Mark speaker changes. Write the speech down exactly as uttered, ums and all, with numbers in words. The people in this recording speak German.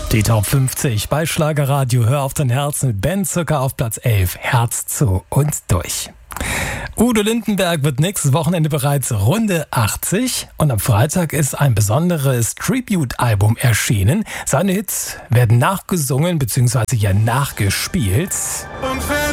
Speaker 1: Die Top fünfzig bei Schlagerradio. Hör auf dein Herz mit Ben Zucker auf Platz elf. Herz zu und durch. Udo Lindenberg wird nächstes Wochenende bereits Runde achtzig und am Freitag ist ein besonderes Tribute-Album erschienen. Seine Hits werden nachgesungen bzw. ja nachgespielt.